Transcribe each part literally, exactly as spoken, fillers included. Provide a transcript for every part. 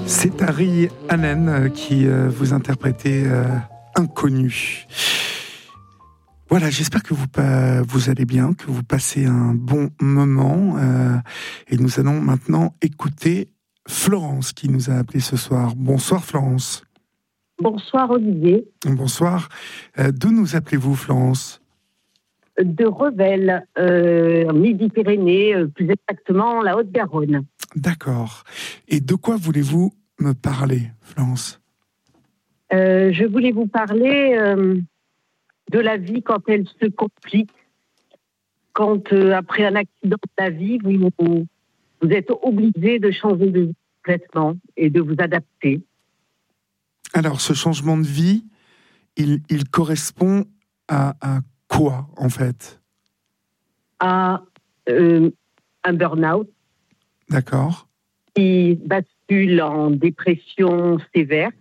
C'est Harry Annen qui vous interprétait euh, Inconnu. Voilà, j'espère que vous, vous allez bien, que vous passez un bon moment. Euh, et nous allons maintenant écouter Florence qui nous a appelé ce soir. Bonsoir Florence. Bonsoir Olivier. Bonsoir. Euh, d'où nous appelez-vous Florence ? De Revel, euh, Midi-Pyrénées, euh, plus exactement la Haute-Garonne. D'accord. Et de quoi voulez-vous me parler, Florence ? euh, Je voulais vous parler euh, de la vie quand elle se complique, quand euh, après un accident de la vie, vous, vous êtes obligé de changer de vie complètement et de vous adapter. Alors, ce changement de vie, il, il correspond à, à quoi, en fait ? À euh, un burn-out. D'accord. Qui bascule en dépression sévère,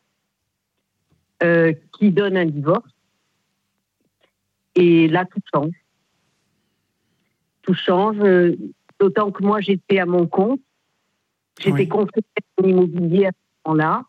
euh, qui donne un divorce. Et là, tout change. Tout change, euh, d'autant que moi, j'étais à mon compte. J'étais Oui. conseillère en immobilier à ce moment-là.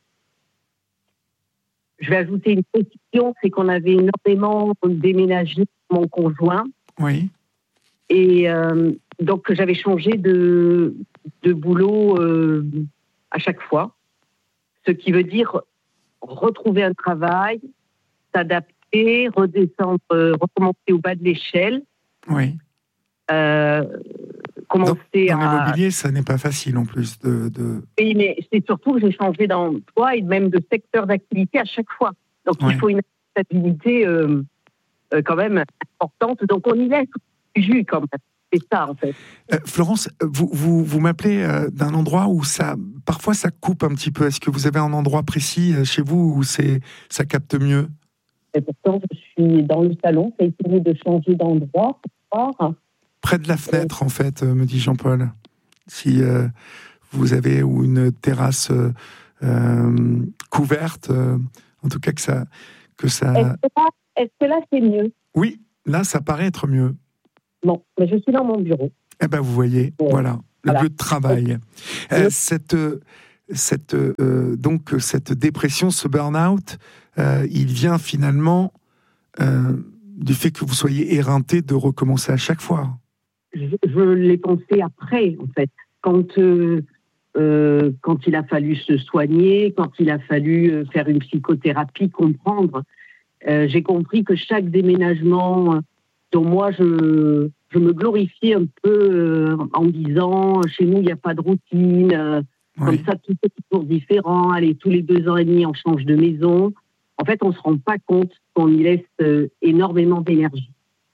Je vais ajouter une précision, c'est qu'on avait énormément déménagé mon conjoint. Oui. Et euh, donc, j'avais changé de, de boulot euh, à chaque fois. Ce qui veut dire retrouver un travail, s'adapter, redescendre, euh, recommencer au bas de l'échelle. Oui. Euh, commencer dans, dans à... l'immobilier, ça n'est pas facile en plus de... de... Oui, mais c'est surtout que j'ai changé d'emploi et même de secteur d'activité à chaque fois. Donc, oui. Il faut une stabilité euh, euh, quand même importante. Donc, on y laisse du jus quand même. C'est ça, en fait. Euh, Florence, vous, vous, vous m'appelez euh, d'un endroit où ça, parfois ça coupe un petit peu. Est-ce que vous avez un endroit précis euh, chez vous où c'est, ça capte mieux ? Et pourtant, je suis dans le salon. J'ai essayé de changer d'endroit pour voir. Près de la fenêtre, euh... en fait, euh, me dit Jean-Paul. Si euh, vous avez ou une terrasse euh, euh, couverte, euh, en tout cas que ça... Que ça... Est-ce que là, est-ce que là c'est mieux ? Oui, là, ça paraît être mieux. Bon, mais je suis dans mon bureau. Eh ben, vous voyez, ouais. voilà, le voilà. lieu de travail. Euh, cette, cette, euh, donc, cette dépression, ce burn-out, euh, il vient finalement euh, du fait que vous soyez éreinté de recommencer à chaque fois. Je, je l'ai pensé après, en fait. Quand, euh, euh, quand il a fallu se soigner, quand il a fallu faire une psychothérapie, comprendre, euh, j'ai compris que chaque déménagement... dont moi, je, je me glorifiais un peu euh, en disant, chez nous, il n'y a pas de routine, euh, oui. Comme ça, tout est toujours différent, allez, tous les deux ans et demi, on change de maison. En fait, on ne se rend pas compte qu'on y laisse euh, énormément d'énergie.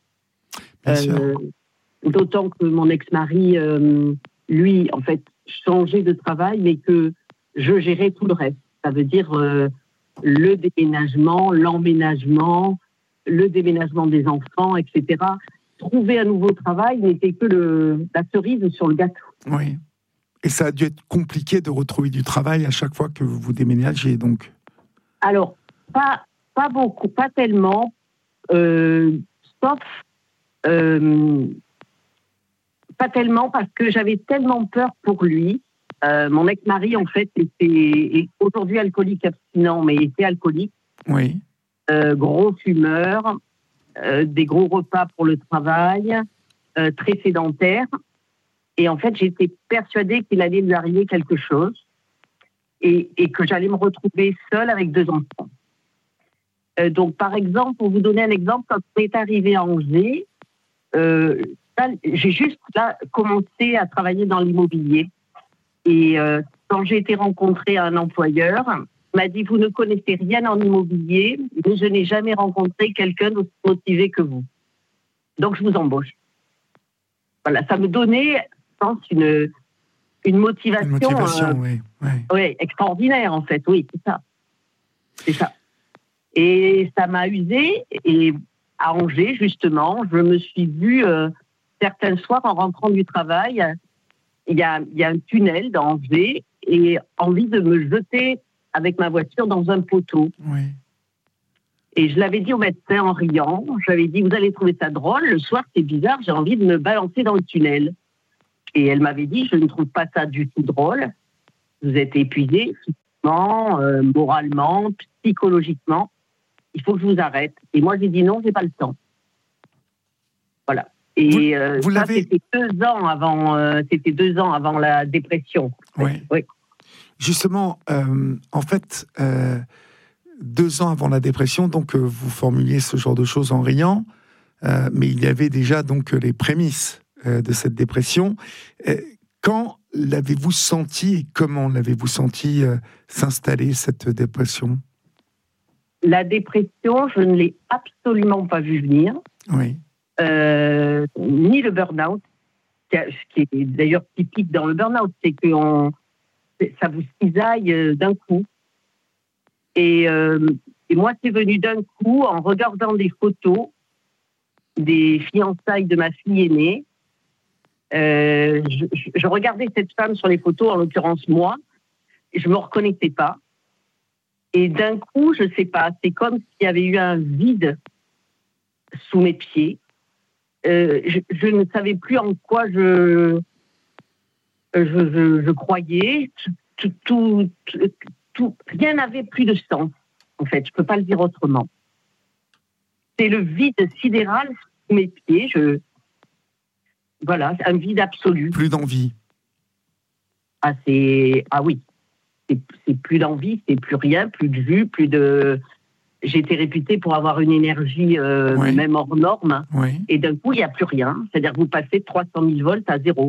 Euh, d'autant que mon ex-mari, euh, lui, en fait, changeait de travail, mais que je gérais tout le reste. Ça veut dire euh, le déménagement, l'emménagement, le déménagement des enfants, et cetera. Trouver un nouveau travail n'était que le, la cerise sur le gâteau. Oui. Et ça a dû être compliqué de retrouver du travail à chaque fois que vous déménagez, donc. Alors, pas, pas beaucoup, pas tellement, euh, sauf... Euh, pas tellement parce que j'avais tellement peur pour lui. Euh, mon ex-mari, en fait, était, est aujourd'hui alcoolique abstinent, mais était alcoolique. Oui. Euh, gros fumeur, euh, des gros repas pour le travail, euh, très sédentaire. Et en fait, j'étais persuadée qu'il allait lui arriver quelque chose et, et que j'allais me retrouver seule avec deux enfants. Euh, donc, par exemple, pour vous donner un exemple, quand on est arrivé à Angers, euh, là, j'ai juste là commencé à travailler dans l'immobilier. Et euh, quand j'ai été rencontrée un employeur, m'a dit, vous ne connaissez rien en immobilier, mais je n'ai jamais rencontré quelqu'un d'aussi motivé que vous. Donc, je vous embauche. Voilà, ça me donnait, je pense, une, une motivation, une motivation euh, oui, oui. Oui, extraordinaire, en fait. Oui, c'est ça. C'est ça. Et ça m'a usée. Et à Angers, justement, je me suis vue, euh, certains soirs, en rentrant du travail, il y a, il y a un tunnel dans Angers, et envie de me jeter avec ma voiture dans un poteau. Oui. Et je l'avais dit au médecin en riant, j'avais dit, vous allez trouver ça drôle, le soir c'est bizarre, j'ai envie de me balancer dans le tunnel. Et elle m'avait dit, je ne trouve pas ça du tout drôle, vous êtes épuisé physiquement, euh, moralement, psychologiquement. Il faut que je vous arrête. Et moi, j'ai dit non, j'ai pas le temps. Voilà. Et vous, euh, vous ça, l'avez... c'était deux ans avant. Euh, c'était deux ans avant la dépression. Oui. Oui. Justement, euh, en fait, euh, deux ans avant la dépression, donc euh, vous formuliez ce genre de choses en riant, euh, mais il y avait déjà donc les prémices euh, de cette dépression. Euh, quand l'avez-vous senti et comment l'avez-vous senti euh, s'installer cette dépression ? La dépression, je ne l'ai absolument pas vue venir. Oui. Euh, ni le burn-out, ce qui est d'ailleurs typique dans le burn-out, c'est que on, ça vous cisaille d'un coup. Et, euh, et moi, c'est venu d'un coup en regardant des photos des fiançailles de ma fille aînée. Euh, je, je regardais cette femme sur les photos, en l'occurrence moi, et je ne me reconnaissais pas. Et d'un coup, je ne sais pas, c'est comme s'il y avait eu un vide sous mes pieds. Euh, je, je ne savais plus en quoi je, je, je, je croyais. Tout, tout, tout, tout, rien n'avait plus de sens, en fait. Je ne peux pas le dire autrement. C'est le vide sidéral sous mes pieds. Je... Voilà, un vide absolu. Plus d'envie. Ah, c'est... ah oui, c'est, c'est plus d'envie, c'est plus rien, plus de vue, plus de... J'ai été réputée pour avoir une énergie euh, oui. même hors norme. Oui. Et d'un coup, il n'y a plus rien. C'est-à-dire que vous passez de trois cent mille volts à zéro.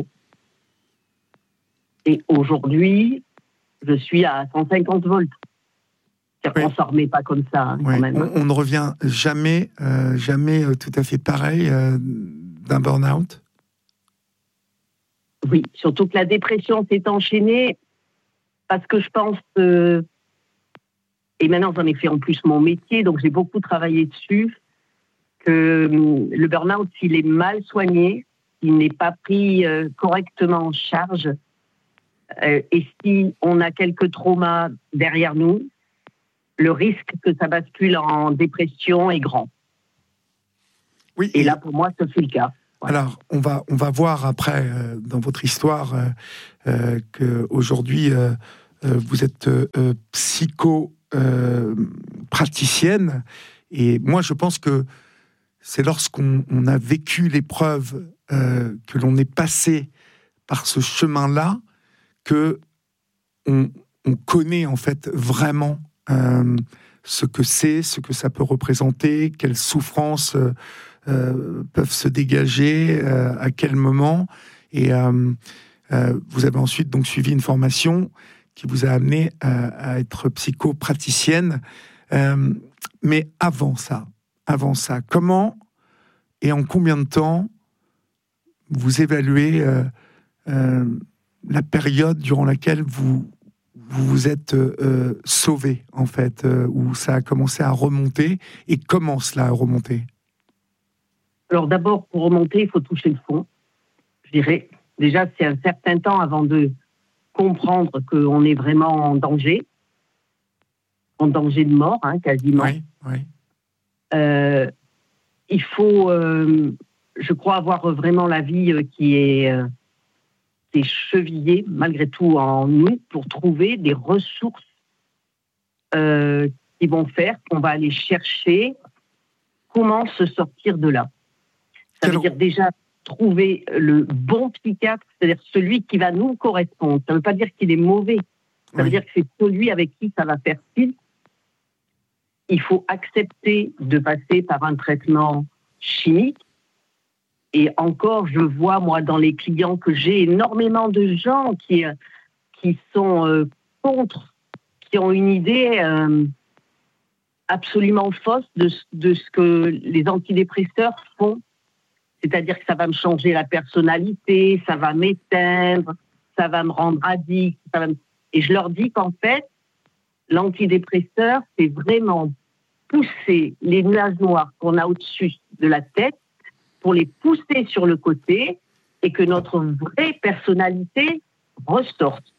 Et aujourd'hui, je suis à cent cinquante volts. C'est-à-dire oui. qu'on ne s'en remet pas comme ça, hein, oui. quand même. On, on ne revient jamais, euh, jamais euh, tout à fait pareil euh, d'un burn-out. Oui, surtout que la dépression s'est enchaînée parce que je pense... Euh, et maintenant, j'en ai fait en plus mon métier, donc j'ai beaucoup travaillé dessus, que le burn-out, s'il est mal soigné, s'il n'est pas pris euh, correctement en charge, euh, et si on a quelques traumas derrière nous, le risque que ça bascule en dépression est grand. Oui, et, et là, pour moi, ce fut le cas. Ouais. Alors, on va, on va voir après, euh, dans votre histoire, euh, euh, qu'aujourd'hui, euh, euh, vous êtes euh, psycho... Euh, praticienne, et moi je pense que c'est lorsqu'on on a vécu l'épreuve, euh, que l'on est passé par ce chemin-là, que on, on connaît en fait vraiment euh, ce que c'est, ce que ça peut représenter, quelles souffrances euh, euh, peuvent se dégager, euh, à quel moment, et euh, euh, vous avez ensuite donc suivi une formation qui vous a amené à, à être psychopraticienne. Euh, mais avant ça, avant ça, comment et en combien de temps vous évaluez euh, euh, la période durant laquelle vous vous, vous êtes euh, sauvé, en fait, euh, où ça a commencé à remonter, et comment cela a remonté ? Alors d'abord, pour remonter, il faut toucher le fond. Je dirais, déjà, c'est un certain temps avant de comprendre qu'on est vraiment en danger, en danger de mort, hein, quasiment. Oui, oui. Euh, il faut, euh, je crois, avoir vraiment la vie qui est, euh, qui est chevillée, malgré tout, en nous, pour trouver des ressources euh, qui vont faire qu'on va aller chercher comment se sortir de là. Ça veut dire déjà trouver le bon psychiatre, c'est-à-dire celui qui va nous correspondre. Ça ne veut pas dire qu'il est mauvais. Ça oui. veut dire que c'est celui avec qui ça va faire tilt. Il faut accepter de passer par un traitement chimique. Et encore, je vois, moi, dans les clients que j'ai, énormément de gens qui, qui sont euh, contre, qui ont une idée euh, absolument fausse de, de ce que les antidépresseurs font. C'est-à-dire que ça va me changer la personnalité, ça va m'éteindre, ça va me rendre addict. Ça va me... Et je leur dis qu'en fait, l'antidépresseur, c'est vraiment pousser les nuages noirs qu'on a au-dessus de la tête pour les pousser sur le côté et que notre vraie personnalité ressorte.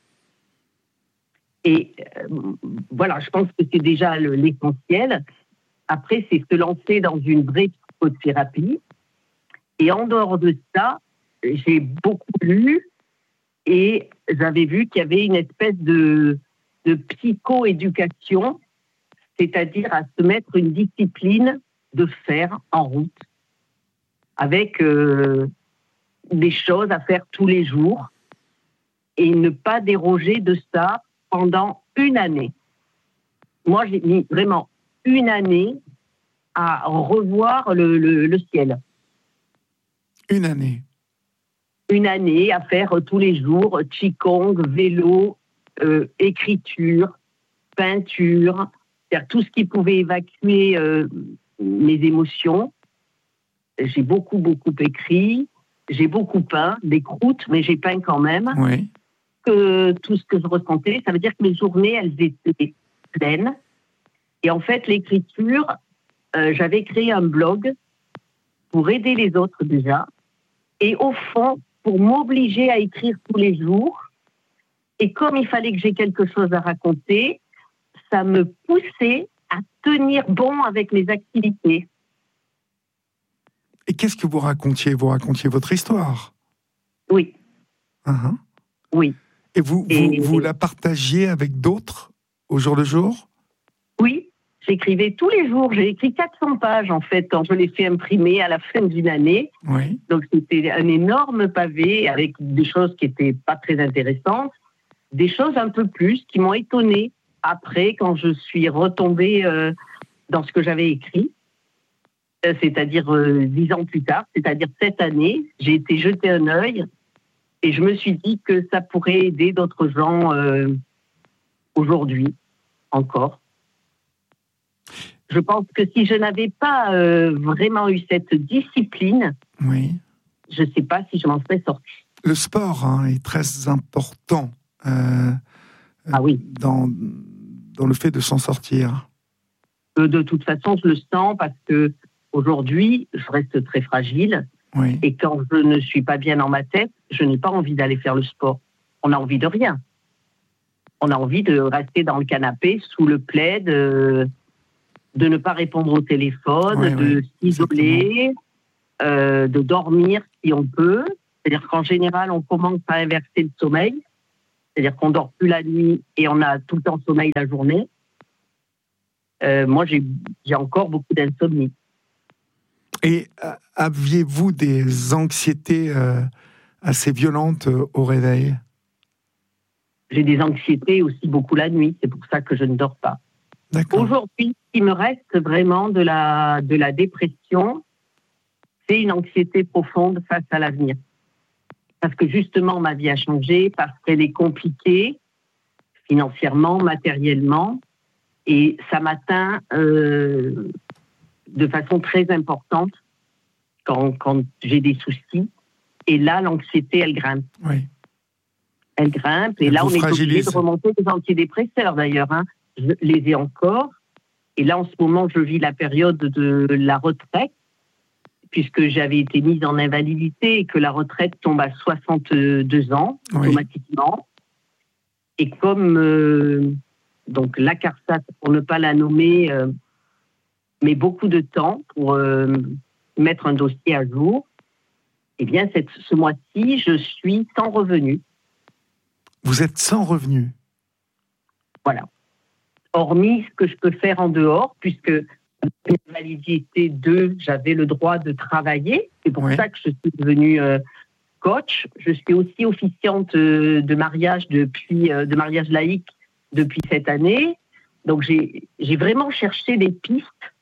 Et euh, voilà, je pense que c'est déjà le, l'essentiel. Après, c'est se lancer dans une vraie psychothérapie. Et en dehors de ça, j'ai beaucoup lu Et j'avais vu qu'il y avait une espèce de, de psycho-éducation, c'est-à-dire à se mettre une discipline de faire en route, avec euh, des choses à faire tous les jours, et ne pas déroger de ça pendant une année. Moi, j'ai mis vraiment une année à revoir le, le, le ciel. Une année. Une année à faire tous les jours qigong, vélo, euh, écriture, peinture, c'est-à-dire tout ce qui pouvait évacuer euh, mes émotions. J'ai beaucoup, beaucoup écrit, j'ai beaucoup peint, des croûtes, mais j'ai peint quand même. Oui. Que tout ce que je ressentais, ça veut dire que mes journées, elles étaient pleines. Et en fait, l'écriture, euh, j'avais créé un blog pour aider les autres déjà. Et au fond, pour m'obliger à écrire tous les jours. Et comme il fallait que j'ai quelque chose à raconter, ça me poussait à tenir bon avec mes activités. Et qu'est-ce que vous racontiez ? Vous racontiez votre histoire ? Oui. Uh-huh. Oui. Et vous, Et... vous, vous la partagiez avec d'autres au jour le jour ? Oui, j'écrivais tous les jours. J'ai écrit quatre cents pages, en fait, quand je l'ai fait imprimer à la fin d'une année. Oui. Donc, c'était un énorme pavé avec des choses qui n'étaient pas très intéressantes, des choses un peu plus qui m'ont étonnée après, quand je suis retombée euh, dans ce que j'avais écrit. Euh, c'est-à-dire euh, dix ans plus tard, c'est-à-dire cette année, j'ai été jeter un œil et je me suis dit que ça pourrait aider d'autres gens euh, aujourd'hui encore. Je pense que si je n'avais pas euh, vraiment eu cette discipline, oui. je ne sais pas si je m'en serais sortie. Le sport hein, est très important euh, ah oui. dans, dans le fait de s'en sortir. De toute façon, je le sens parce que aujourd'hui, je reste très fragile. Oui. Et quand je ne suis pas bien dans ma tête, je n'ai pas envie d'aller faire le sport. On a envie de rien. On a envie de rester dans le canapé, sous le plaid, de, de ne pas répondre au téléphone, oui, de oui, s'isoler, euh, de dormir si on peut. C'est-à-dire qu'en général, on commence à inverser le sommeil. C'est-à-dire qu'on ne dort plus la nuit et on a tout le temps sommeil la journée. Euh, moi, j'ai, j'ai encore beaucoup d'insomnie. Et euh, aviez-vous des anxiétés euh, assez violentes euh, au réveil ? J'ai des anxiétés aussi beaucoup la nuit, c'est pour ça que je ne dors pas. D'accord. Aujourd'hui, il me reste vraiment de la, de la dépression, c'est une anxiété profonde face à l'avenir. Parce que justement, ma vie a changé, parce qu'elle est compliquée, financièrement, matériellement, et ça m'atteint euh, de façon très importante quand, quand j'ai des soucis. Et là, l'anxiété, elle grimpe. Oui. Elle grimpe. Et elle là, on fragilise. est obligé de remonter des antidépresseurs, d'ailleurs. Hein. Je les ai encore. Et là, en ce moment, je vis la période de la retraite, puisque j'avais été mise en invalidité et que la retraite tombe à soixante-deux ans, oui. automatiquement. Et comme euh, donc la CARSAT, pour ne pas la nommer, euh, met beaucoup de temps pour euh, mettre un dossier à jour, eh bien, cette, ce mois-ci, je suis sans revenu. Vous êtes sans revenu ? Voilà. Hormis ce que je peux faire en dehors, puisque validité deux, j'avais le droit de travailler. C'est pour oui. ça que je suis devenue euh, coach. Je suis aussi officiante euh, de mariage depuis euh, de mariage laïque depuis cette année. Donc j'ai j'ai vraiment cherché des pistes,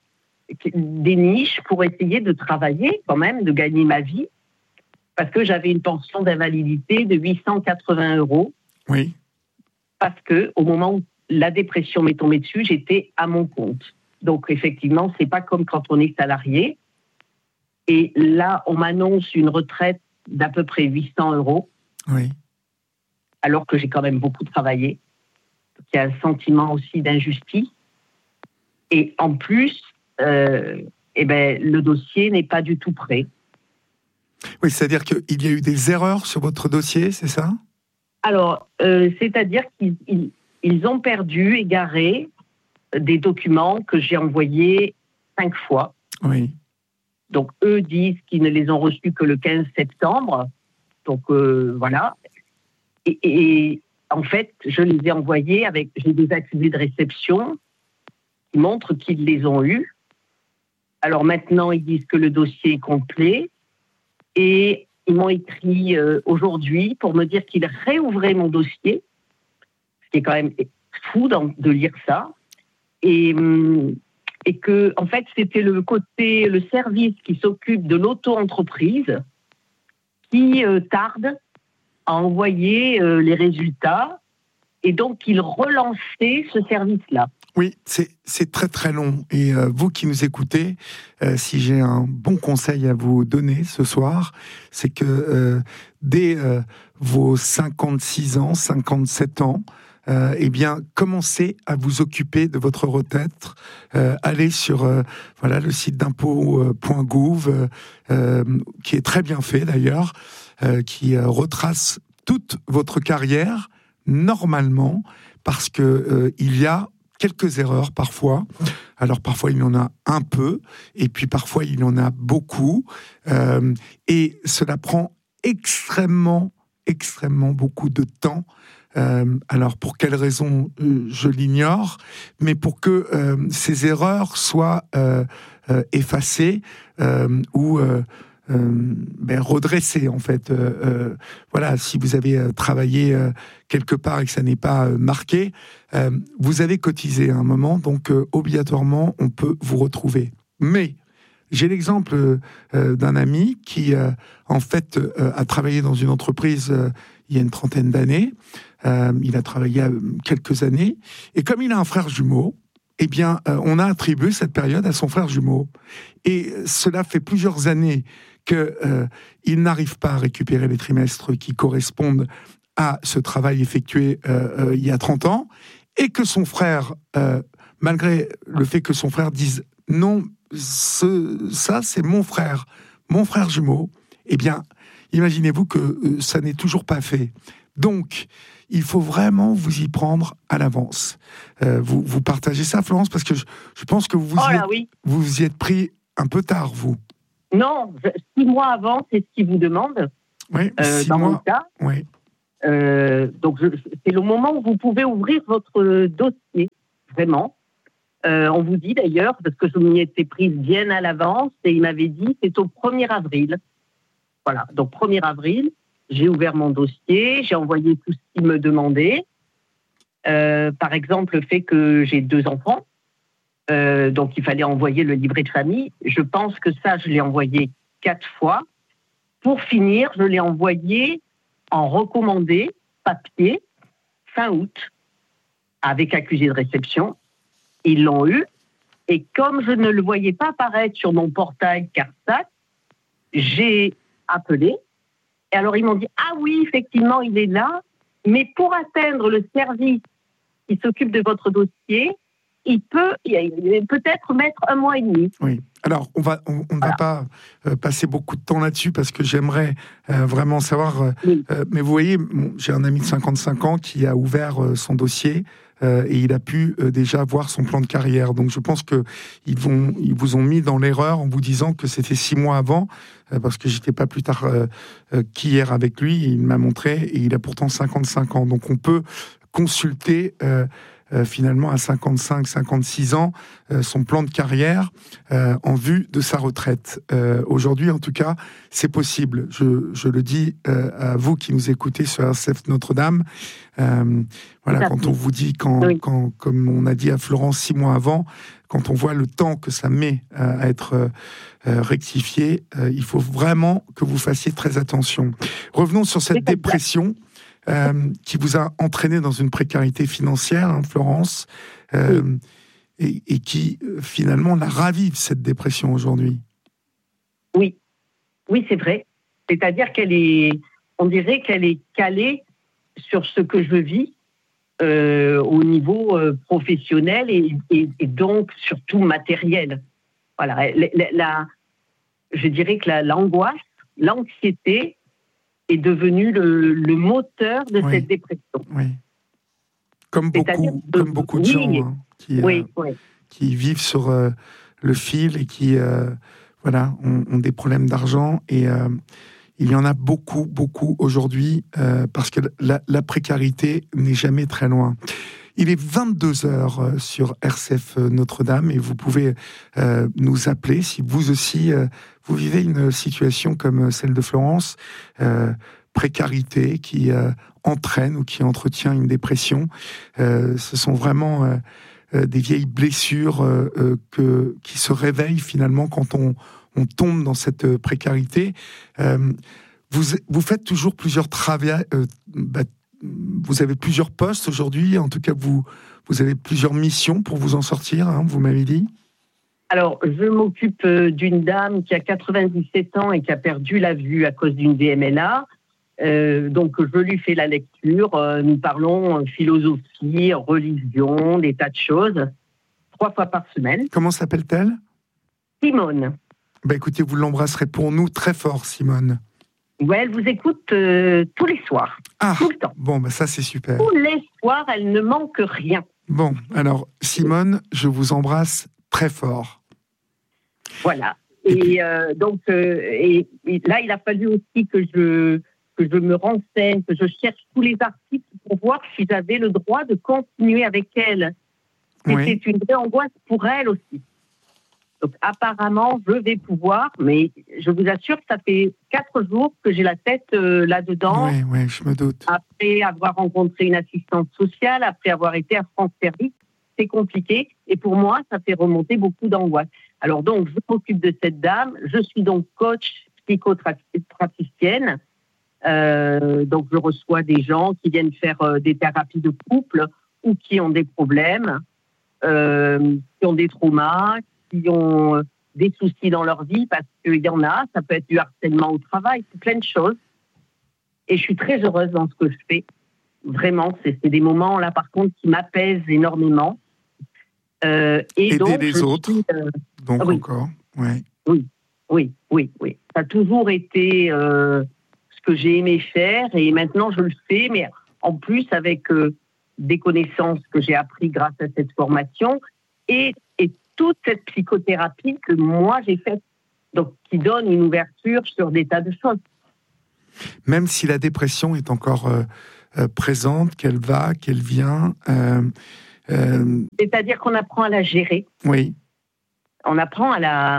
des niches pour essayer de travailler quand même, de gagner ma vie, parce que j'avais une pension d'invalidité de huit cent quatre-vingts euros. Oui. Parce que au moment où la dépression m'est tombée dessus, j'étais à mon compte. Donc, effectivement, c'est pas comme quand on est salarié. Et là, on m'annonce une retraite d'à peu près huit cents euros. Oui. Alors que j'ai quand même beaucoup travaillé. Il y a un sentiment aussi d'injustice. Et en plus, euh, eh ben, le dossier n'est pas du tout prêt. Oui, c'est-à-dire qu'il y a eu des erreurs sur votre dossier, c'est ça ? Alors, euh, c'est-à-dire qu'ils ils, ils ont perdu, égaré, des documents que j'ai envoyés cinq fois. Oui. Donc, eux disent qu'ils ne les ont reçus que le quinze septembre. Donc, euh, voilà. Et, et en fait, je les ai envoyés avec, j'ai des accusés de réception qui montrent qu'ils les ont eus. Alors maintenant, ils disent que le dossier est complet et ils m'ont écrit euh, aujourd'hui pour me dire qu'ils réouvraient mon dossier, ce qui est quand même fou de lire ça, et, et que en fait c'était le côté, le service qui s'occupe de l'auto-entreprise qui euh, tarde à envoyer euh, les résultats, et donc ils relançaient ce service-là. Oui, c'est, c'est très très long. Et euh, vous qui nous écoutez, euh, si j'ai un bon conseil à vous donner ce soir, c'est que euh, dès euh, vos cinquante-six ans, cinquante-sept ans, euh, eh bien, commencez à vous occuper de votre retraite. Euh, allez sur euh, voilà, le site d'impôt point gouv, euh, euh, qui est très bien fait d'ailleurs, euh, qui euh, retrace toute votre carrière normalement, parce que euh, il y a quelques erreurs parfois. Alors parfois il y en a un peu, et puis parfois il y en a beaucoup, euh, et cela prend extrêmement, extrêmement beaucoup de temps. Euh, alors pour quelles raisons, euh, je l'ignore, mais pour que euh, ces erreurs soient euh, euh, effacées euh, ou euh, Euh, ben, redresser en fait. Euh, euh, voilà, si vous avez euh, travaillé euh, quelque part et que ça n'est pas euh, marqué, euh, vous avez cotisé à un moment, donc euh, obligatoirement on peut vous retrouver. Mais j'ai l'exemple euh, d'un ami qui euh, en fait euh, a travaillé dans une entreprise euh, il y a une trentaine d'années. Euh, il a travaillé euh, quelques années, et comme il a un frère jumeau, eh bien, euh, on a attribué cette période à son frère jumeau. Et cela fait plusieurs années qu'il euh, n'arrive pas à récupérer les trimestres qui correspondent à ce travail effectué euh, euh, il y a trente ans, et que son frère, euh, malgré le fait que son frère dise « non, ce, ça c'est mon frère, mon frère jumeau », eh bien, imaginez-vous que euh, ça n'est toujours pas fait. Donc, il faut vraiment vous y prendre à l'avance. Euh, vous, vous partagez ça, Florence, parce que je, je pense que vous vous, oh y là, êtes, oui. vous vous y êtes pris un peu tard, vous. Non, je, six mois avant, c'est ce qu'ils vous demandent. Oui, euh, six dans mois. mon cas. Oui. Euh, donc, je, c'est le moment où vous pouvez ouvrir votre dossier, vraiment. Euh, on vous dit d'ailleurs, parce que je m'y étais prise bien à l'avance, et il m'avait dit c'est au premier avril. Voilà, donc premier avril, j'ai ouvert mon dossier, j'ai envoyé tout ce qu'il me demandait. Euh, par exemple, le fait que j'ai deux enfants, euh, donc il fallait envoyer le livret de famille. Je pense que ça, je l'ai envoyé quatre fois. Pour finir, je l'ai envoyé en recommandé, papier, fin août, avec accusé de réception. Ils l'ont eu. Et comme je ne le voyais pas apparaître sur mon portail CARSAT, j'ai appelé. Et alors, ils m'ont dit, ah oui, effectivement, il est là, mais pour atteindre le service qui s'occupe de votre dossier, il peut il peut-être mettre un mois et demi. Oui. Alors, on va, on, on ne voilà. va pas euh, passer beaucoup de temps là-dessus, parce que j'aimerais euh, vraiment savoir... Euh, oui. euh, mais vous voyez, bon, j'ai un ami de cinquante-cinq ans qui a ouvert euh, son dossier, euh, et il a pu euh, déjà voir son plan de carrière. Donc, je pense qu'ils vont, ils vous ont mis dans l'erreur en vous disant que c'était six mois avant, euh, parce que j'étais pas plus tard euh, euh, qu'hier avec lui, et il m'a montré, et il a pourtant cinquante-cinq ans. Donc, on peut consulter... Euh, Euh, finalement à cinquante-cinq, cinquante-six ans, euh, son plan de carrière euh, en vue de sa retraite. Euh, aujourd'hui, en tout cas, c'est possible. Je, je le dis euh, à vous qui nous écoutez sur R C F Notre-Dame. Euh, voilà, quand on vous dit, quand, oui. quand, comme on a dit à Florence six mois avant, quand on voit le temps que ça met euh, à être euh, rectifié, euh, il faut vraiment que vous fassiez très attention. Revenons sur cette dépression. Euh, qui vous a entraîné dans une précarité financière, hein, Florence, euh, oui. et, et qui, euh, finalement, la ravive, cette dépression, aujourd'hui. Oui, oui, c'est vrai. C'est-à-dire qu'elle est, on dirait qu'elle est calée sur ce que je vis euh, au niveau euh, professionnel et, et, et donc, surtout, matériel. Voilà, la, la, la, je dirais que la, l'angoisse, l'anxiété, est devenu le, le moteur de oui. cette dépression. Oui. Comme beaucoup, de, comme beaucoup de oui, gens hein, qui, oui, euh, oui. qui vivent sur euh, le fil et qui euh, voilà, ont, ont des problèmes d'argent. Et euh, il y en a beaucoup, beaucoup aujourd'hui, euh, parce que la, la précarité n'est jamais très loin. Il est vingt-deux heures sur R C F Notre-Dame et vous pouvez euh, nous appeler si vous aussi, euh, vous vivez une situation comme celle de Florence, euh, précarité qui euh, entraîne ou qui entretient une dépression. Euh, ce sont vraiment euh, euh, des vieilles blessures euh, euh, que, qui se réveillent finalement quand on, on tombe dans cette précarité. Euh, vous, vous faites toujours plusieurs travaux. Euh, bah, vous avez plusieurs postes aujourd'hui, en tout cas vous, vous avez plusieurs missions pour vous en sortir, hein, vous m'avez dit. Alors, je m'occupe d'une dame qui a quatre-vingt-dix-sept ans et qui a perdu la vue à cause d'une V M L A. Euh, donc, je lui fais la lecture. Euh, nous parlons philosophie, religion, des tas de choses, trois fois par semaine. Comment s'appelle-t-elle ? Simone. Bah, écoutez, vous l'embrasserez pour nous très fort, Simone. Ouais, elle vous écoute euh, tous les soirs, ah, tout le temps. Bon, bah ça c'est super. Tous les soirs, elle ne manque rien. Bon, alors Simone, je vous embrasse très fort. Voilà. Et, et puis... euh, donc, euh, et, et là, il a fallu aussi que je que je me renseigne, que je cherche tous les articles pour voir si j'avais le droit de continuer avec elle. C'était oui. une vraie angoisse pour elle aussi. Donc, apparemment, je vais pouvoir, mais je vous assure que ça fait quatre jours que j'ai la tête euh, là-dedans. Oui, oui, je me doute. Après avoir rencontré une assistante sociale, après avoir été à France Service, c'est compliqué. Et pour moi, ça fait remonter beaucoup d'angoisse. Alors donc, je m'occupe de cette dame. Je suis donc coach psychothérapeutienne. Euh, donc, je reçois des gens qui viennent faire euh, des thérapies de couple ou qui ont des problèmes, euh, qui ont des traumas, qui ont des soucis dans leur vie, parce qu'il y en a, ça peut être du harcèlement au travail, c'est plein de choses. Et je suis très heureuse dans ce que je fais. Vraiment, c'est, c'est des moments, là, par contre, qui m'apaisent énormément. Euh, et Aider donc, les autres, suis, euh, donc oui. encore, ouais. Oui, oui, oui, oui. Ça a toujours été euh, ce que j'ai aimé faire, et maintenant, je le fais, mais en plus, avec euh, des connaissances que j'ai apprises grâce à cette formation, et, et toute cette psychothérapie que moi j'ai faite, donc qui donne une ouverture sur des tas de choses. Même si la dépression est encore euh, euh, présente, qu'elle va, qu'elle vient. Euh, euh... C'est-à-dire qu'on apprend à la gérer. Oui. On apprend à la,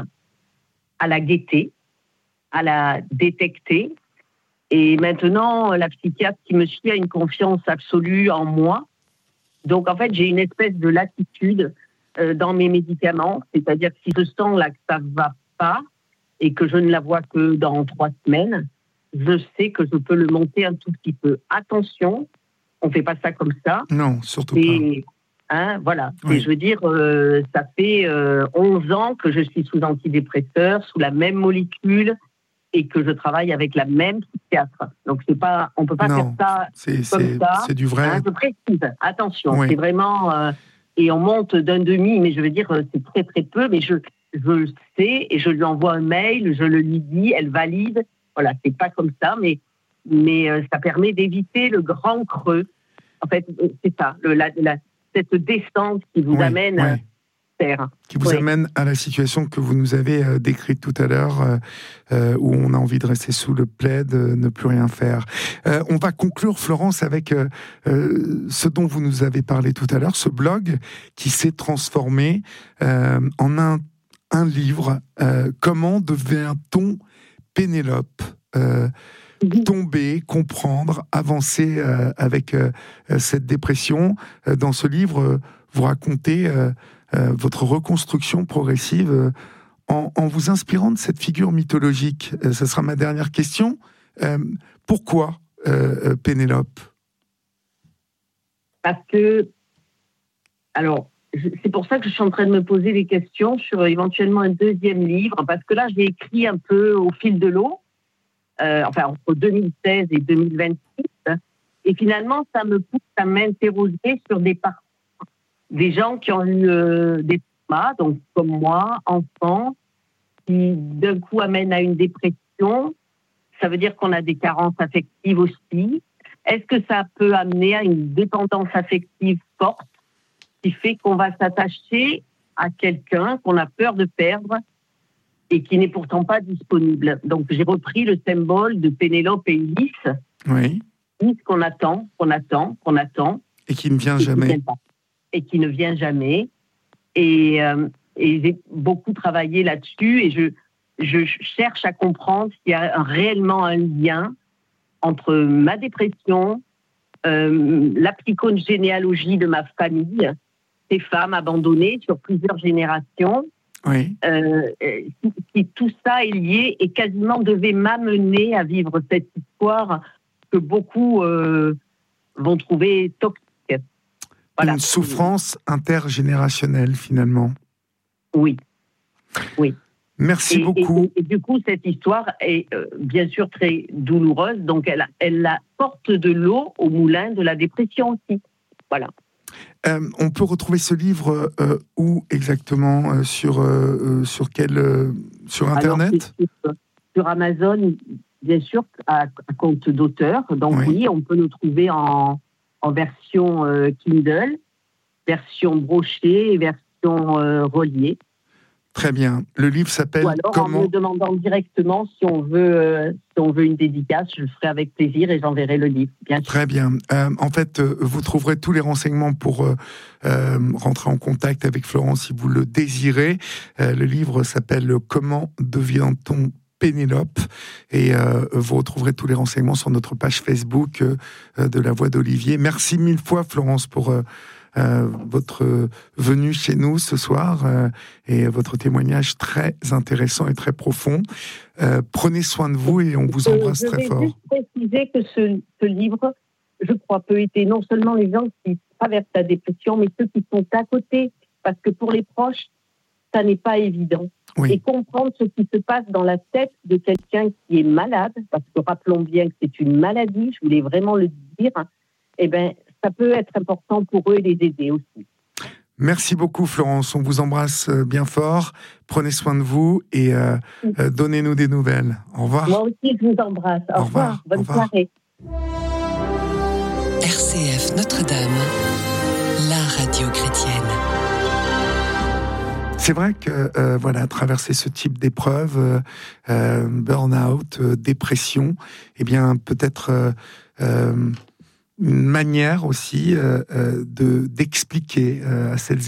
à la guetter, à la détecter. Et maintenant, la psychiatre qui me suit a une confiance absolue en moi. Donc en fait, j'ai une espèce de latitude dans mes médicaments, c'est-à-dire que si je sens là que ça ne va pas et que je ne la vois que dans trois semaines, je sais que je peux le monter un tout petit peu. Attention, on ne fait pas ça comme ça. Non, surtout et, pas. Hein, voilà. Oui. Et je veux dire, euh, ça fait euh, onze ans que je suis sous antidépresseur, sous la même molécule, et que je travaille avec la même psychiatre. Donc, c'est pas, on ne peut pas non, faire ça c'est, comme c'est, ça. C'est du vrai. Hein, je précise, attention, oui. c'est vraiment... Euh, et on monte d'un demi, mais je veux dire, c'est très très peu, mais je, je le sais, et je lui envoie un mail, je le lui dis, elle valide. Voilà, c'est pas comme ça, mais, mais euh, ça permet d'éviter le grand creux. En fait, c'est ça, le, la, la, cette descente qui vous oui, amène oui. à terre. Qui vous oui. amène à la situation que vous nous avez euh, décrite tout à l'heure, euh, euh, où on a envie de rester sous le plaid, euh, ne plus rien faire. Euh, on va conclure, Florence, avec euh, euh, ce dont vous nous avez parlé tout à l'heure, ce blog qui s'est transformé euh, en un, un livre. Euh, comment devient-on Pénélope ? euh, Tomber, comprendre, avancer euh, avec euh, cette dépression. Euh, dans ce livre, euh, vous racontez euh, euh, votre reconstruction progressive euh, en, en vous inspirant de cette figure mythologique. Euh, ce sera ma dernière question. Euh, pourquoi euh, Pénélope ? Parce que, alors, je, c'est pour ça que je suis en train de me poser des questions sur éventuellement un deuxième livre, parce que là, j'ai écrit un peu au fil de l'eau. Euh, enfin, entre deux mille seize et deux mille vingt-six. Et finalement, ça me pousse à m'interroger sur des parcours. Des gens qui ont eu euh, des traumas, donc comme moi, enfants, qui d'un coup amènent à une dépression. Ça veut dire qu'on a des carences affectives aussi. Est-ce que ça peut amener à une dépendance affective forte qui fait qu'on va s'attacher à quelqu'un qu'on a peur de perdre et qui n'est pourtant pas disponible. Donc j'ai repris le symbole de Pénélope et Ulysse. Oui. Ulysse qu'on attend, qu'on attend, qu'on attend. Et qui ne vient et jamais. Qui vient pas, et qui ne vient jamais. Et, euh, et j'ai beaucoup travaillé là-dessus et je, je cherche à comprendre s'il y a réellement un lien entre ma dépression, euh, la psychogénéalogie de ma famille, ces femmes abandonnées sur plusieurs générations. Oui. Euh, si, si tout ça est lié et quasiment devait m'amener à vivre cette histoire que beaucoup euh, vont trouver toxique. Voilà. Une souffrance intergénérationnelle, finalement. Oui. Oui. Merci et, beaucoup. Et, et, et du coup, cette histoire est euh, bien sûr très douloureuse, donc elle, elle apporte de l'eau au moulin de la dépression aussi. Voilà. Euh, on peut retrouver ce livre euh, où exactement euh, sur, euh, sur quel euh, sur Internet? Alors, sur, sur Amazon, bien sûr, à, à compte d'auteur. Donc oui. oui, on peut le trouver en, en version euh, Kindle, version brochée et version euh, reliée. Très bien. Le livre s'appelle Ou alors comment? En me demandant directement si on veut, euh, si on veut une dédicace, je le ferai avec plaisir et j'enverrai le livre. Bien sûr. Très bien. Euh, en fait, euh, vous trouverez tous les renseignements pour euh, euh, rentrer en contact avec Florence si vous le désirez. Euh, le livre s'appelle « Comment devient-on Pénélope ?» et euh, vous retrouverez tous les renseignements sur notre page Facebook euh, de La Voix d'Olivier. Merci mille fois, Florence, pour... Euh, Euh, votre venue chez nous ce soir euh, et votre témoignage très intéressant et très profond. Euh, prenez soin de vous et on vous embrasse je très fort. Je vais juste préciser que ce, ce livre, je crois, peut aider non seulement les gens qui traversent la dépression, mais ceux qui sont à côté, parce que pour les proches, ça n'est pas évident. Oui. Et comprendre ce qui se passe dans la tête de quelqu'un qui est malade, parce que rappelons bien que c'est une maladie, je voulais vraiment le dire, eh bien, ça peut être important pour eux et les aider aussi. Merci beaucoup, Florence. On vous embrasse bien fort. Prenez soin de vous et euh, euh, donnez-nous des nouvelles. Au revoir. Moi aussi, je vous embrasse. Au, Au revoir. revoir. Bonne Au revoir. soirée. R C F Notre-Dame, la radio chrétienne. C'est vrai que euh, voilà, traverser ce type d'épreuve, euh, burn-out, euh, dépression, eh bien peut-être euh, euh, une manière aussi euh, euh, de d'expliquer euh, à celles